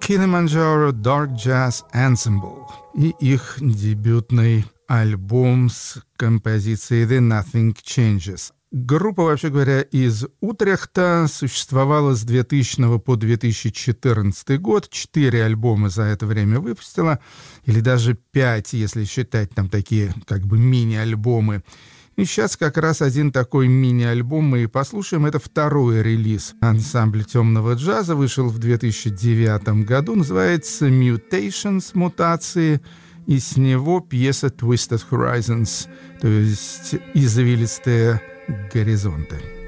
Kilimanjaro Dark Jazz Ensemble и их дебютный альбом с композицией The Nothing Changes. Группа, вообще говоря, из Утрехта существовала с 2000 по 2014 год. 4 альбома за это время выпустила, или даже 5, если считать там такие как бы мини-альбомы. И сейчас как раз один такой мини-альбом мы и послушаем. Это второй релиз ансамбля темного джаза. Вышел в 2009 году. Называется «Mutations», «Мутации». И с него пьеса «Twisted Horizons», то есть «Извилистые горизонты».